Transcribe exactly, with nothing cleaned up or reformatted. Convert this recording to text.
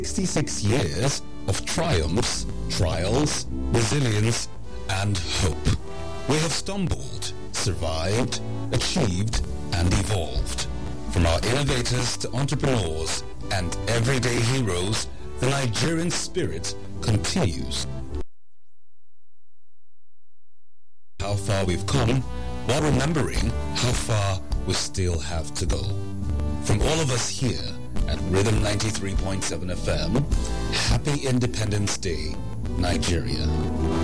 sixty-six years of triumphs, trials, resilience, and hope. We have stumbled, survived, achieved, and evolved. From our innovators to entrepreneurs and everyday heroes, the Nigerian spirit continues. How far we've come, while remembering how far we still have to go. From all of us here at Rhythm ninety-three point seven F M, Happy Independence Day, Nigeria.